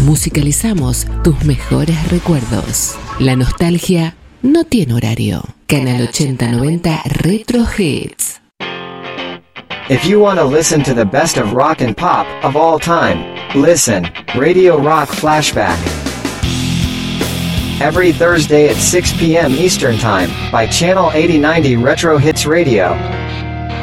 Musicalizamos tus mejores recuerdos. La nostalgia no tiene horario. Canal 8090 Retro Hits. If you want to listen to the best of rock and pop of all time, listen, Radio Rock Flashback. Every Thursday at 6 p.m. Eastern Time by Channel 8090 Retro Hits Radio.